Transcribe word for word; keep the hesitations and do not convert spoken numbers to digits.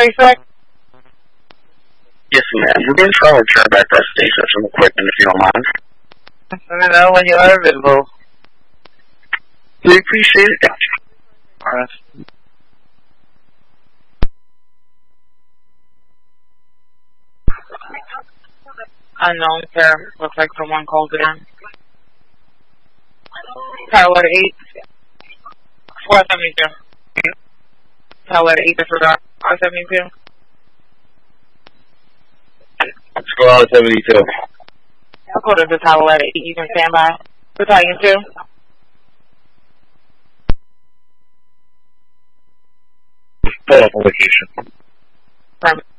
thirty-six? Yes, ma'am. We're going to try to return back to our station with some equipment, if you don't mind. Let me know when you are available. We appreciate it. Alright. Unknown, sir. Looks like someone called in. Tower eight. four seventy-two. Tower eight, disregard. four seventy-two. Let's go out seventy-two. I'll go to the tower eight. You can stand by. Battalion two. Pull up a location. From